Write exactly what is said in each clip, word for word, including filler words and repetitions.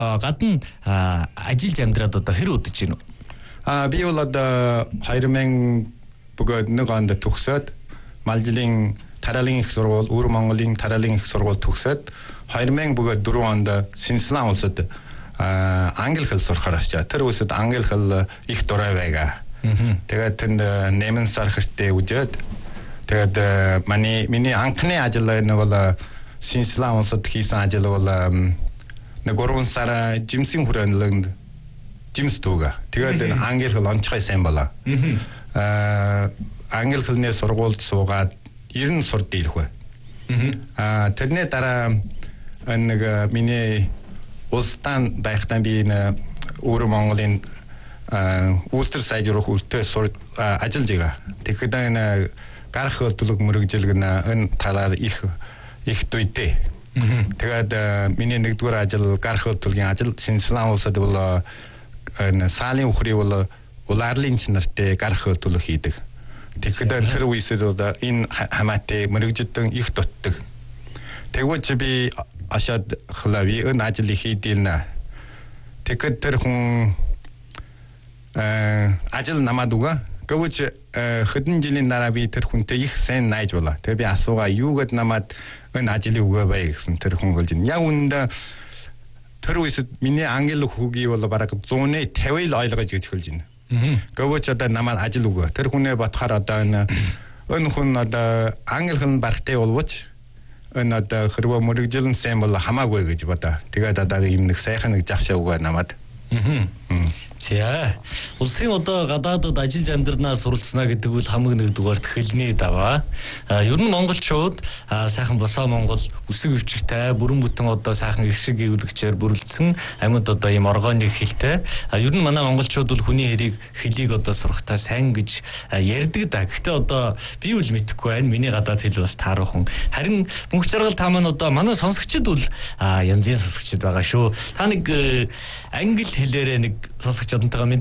гадна ажиллаж амьдраад одоо хэр удаж байна уу? А би бол одоо хоёр мянга бүгд нэг онд төгсөөд Малжилийн тараалын их сургууль, Өвөр Монголын тараалын их сургууль төгсөөд хоёр мянга бүгд дөрөв онд Синслан улсад англи хэл сурахаар очив. Тэр улсад англи хэл их дуртай байгаа. Тэгээд тэнд нэмэн сар хэртээ үжээд тэгээд миний миний анхны ажил нь бол Синслан улсад хийсэн ажил бол нэг гурван сар жимсийн хүрээлэнд жимс дүүга. Тэгээд англи хэл онцгой сайн болоо. Аа англи хэлний сургуульд суугаад ерөн сур дийлэх бай. Аа тэрний дараа нэг миний улстан байхтан би энэ Өвөр Монголын үйлдвэр сайжруулах үйлдэл сур ажиллаж байгаа. Тэгэхэд энэ гарах хөдөлгөөн мөрөгжил гэнэ энэ талаар их их дүйтэй. Тэгээд миний нэгдүгээр ажил гарах хөдөлгөөний ажил Синслан улсад бол энэ саалын ухрыг бол улаарлын чинартай гарах хөдөлгөөн хийдэг. Тэгэхээр тэр үеэсээ энэ хамаатай мөрөгжөлтөн их дутдаг. Тэгвэл би ашаад хлави энэ ажлыг хийдэлнэ. Тэгэхээр тэр хүн ажил намаад уга. Гэвч хэдэн жилийн дараа би тэр хүнтэй их сайн найж болоо. Тэгээ би асуугаа юугээд намаад энэ ажлыг өгөө бай гэсэн тэр хүн хэлж байна. Яг үүндээ тэр үеэсээ миний англи хүүгийн бол бараг зууны тавил ойлгож гэж хэлж байна. Гэвч одоо намайг ажил өгөө. Тэр хүнээ батхаар одоо энэ энэ хүн одоо англи хэл барахтай болвч энэ одоо хэрвээ мөрөгжлөн сайн бол хамаагүй гэж бодоо. Тэгээд одоо ийм нэг сайхан нэг завшаа өгөө намайг. За улсын одоо гадаадд ажиллаж амьдрнаа суралцсанаа гэдэг үл хамаг нэгдүгээрт хэлний даваа. Ер нь монголчууд сайхан босоо Монгол үсэг өвчгтэй бүрэн бүтэн одоо сайхан их шиг ивлэгчээр бүрэлдсэн амьд одоо ийм оргооны хэлтэй. Ер нь манай монголчууд бол хүний хэрийг хэлийг одоо сурахтаа сайн гэж ярьдаг да. Гэхдээ одоо би үл мэдэхгүй байна. Миний гадаад хэл бас таархан. Харин мөнх жаргал та маань одоо манай сонсогчид бол янзын сонсогчид байгаа шүү. Та нэг англи хэлээрээ нэг сонсогч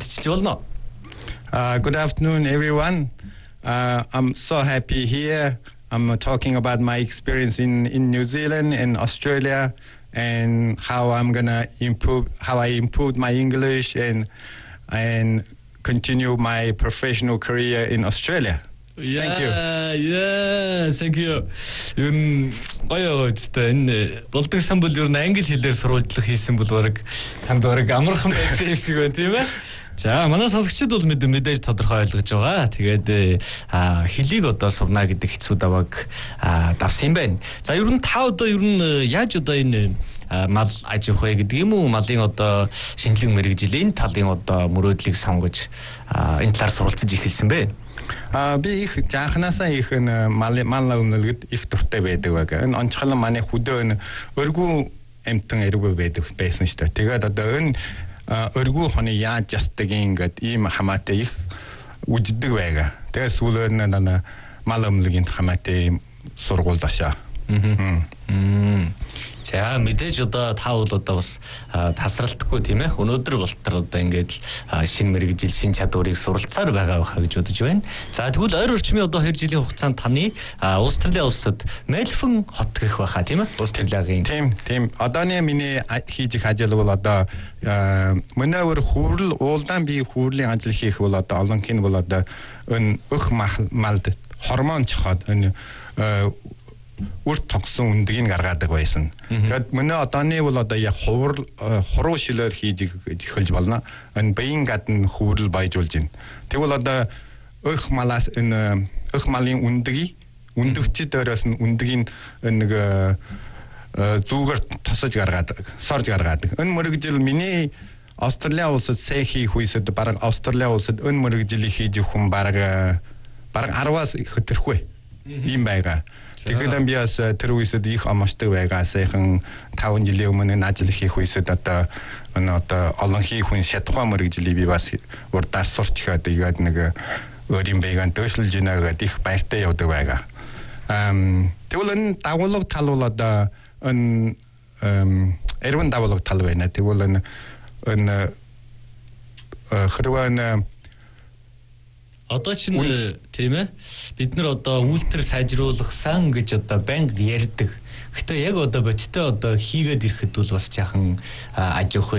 Uh, good afternoon, everyone. Uh, I'm so happy here. I'm talking about my experience in, in New Zealand and Australia and how I'm gonna improve, how I improved my English and and continue my professional career in Australia. Yeah, thank you. Yeah, thank you. Юун гоё өчтэй энэ болдог сан бол юу н англи хэлээр сурвалжлах хийсэн бол баг танд баг амархан байсан юм шиг байна тийм ээ. За манай сонсогчид бол мэдээж тодорхой ойлгож байгаа. Тэгээд хэлийг одоо сурна гэдэг хэцүү давааг давсан юм байна. За ер нь та одоо ер нь яаж одоо энэ мал аж ахуй вэ гэдэг юм уу? Малын одоо шинжилгээ мэргэжлийн талын одоо мөрөөдлийг сонгож энэ талаар суралцж эхэлсэн бэ? А би их жаахнасаа их мал мал өмнөлгөд их дуртай байдаг баг. Энэ онцгойлон манай хөдөө энэ өргүү амтан эргүү байдаг байсан шүү дээ. Тэгээд одоо энэ өргүү хоны яаж ястдаг ингээд ийм хамаатай их үждэг байгаа. Тэгээд сүүлээр нь мал өмнөлгийн хамаатай сургуульд ашаа. За мэдээж одоо та бол одоо бас тасралтгүй тийм ээ. Өнөөдөр болтор одоо ингээд шинэ мэргэжил, шинэ чадварыг суралцаар байгаа байхаа гэж бодож байна. За тэгвэл ойр орчмын одоо хоёр жилийн хугацаанд таны Австралийн улсад Мельбурн хот гэх байхаа тийм ээ. Австралийн. Тийм, тийм. Одооний миний хийж их ажил бол одоо мөнөөр хүүрэл уулдаан би хүүрлийн ажил хийх бол одоо олонхын бол одоо өн өх малд хормон чохоод энэ үрт тогсон үндгийг гаргадаг байсан. Тэгээд мөнөө одооны бол одоо яг хувар хуруу шилээр хийж эхэлж болно. Энэ биеийн гадна хүүрэл баяжуулж байна. Тэгвэл одоо өх малаас энэ өх малын үндгийг үндөвчд дээрээс нь үндгийг нэг зүүгээр тосож гаргадаг, сорж гаргадаг. Энэ мөрөгжил миний Австралийн улсад сайн хийх үесэд бараг Австралийн улсад энэ мөрөгжилийг хийж өгөх хүн бараг бараг араваас хөтөрхгүй юм байгаа. Тэгэхээр би бас тэр үесэд их амжтай байгаа. Сайхан таван жилийн өмнө энэ ажил хийх үесэд одоо одоо олон хийх хүн шатхуй мөрөгжилийг би бас урдаар сурч ихэд игээд нэг өөрийн байгаан дөшлөж гинэгээд их баяртай явдаг байгаа. Эм тэгвэл энэ дагуулга тал бол одоо энэ эрвэн дагуулга тал байна. Тэгвэл энэ энэ хэрвээ одоо ч тийм ээ бид нар одоо үйлдвэр сайжруулах сан гэж одоо банк ярьдаг. Гэтэ яг одоо бодиттой одоо хийгээд ирэхэд бол бас жаахан аж ахуй